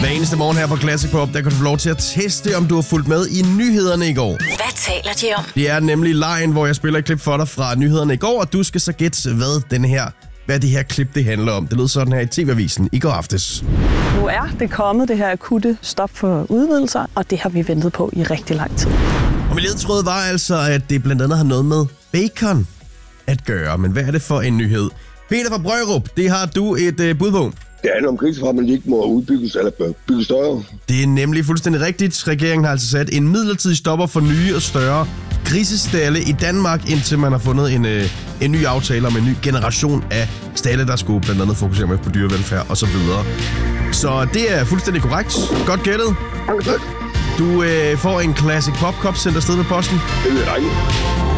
Hver eneste morgen her på Classic Pop, der kan du få lov til at teste, om du har fulgt med i nyhederne i går. Hvad taler de om? Det er nemlig lejen, hvor jeg spiller et klip for dig fra nyhederne i går, og du skal så gætte, hvad det her klip det handler om. Det lød sådan her i TV-avisen i går aftes. Nu er det kommet, det her akutte stop for udvidelser, og det har vi ventet på i rigtig lang tid. Og min ledtråd var altså, at det blandt andet har noget med bacon at gøre. Men hvad er det for en nyhed? Peter fra Brørup, det har du et bud på. Det handler om grisefarm, man ikke må udbygges eller bygges større. Det er nemlig fuldstændig rigtigt. Regeringen har altså sat en midlertidig stopper for nye og større grisestalle i Danmark, indtil man har fundet en ny aftale om en ny generation af stalle, der skulle blandt andet fokusere med på dyrevelfærd og så videre. Så det er fuldstændig korrekt. Godt gættet. Tak. Du får en Classic Pop Cup sendt afsted med posten. Det er dejligt.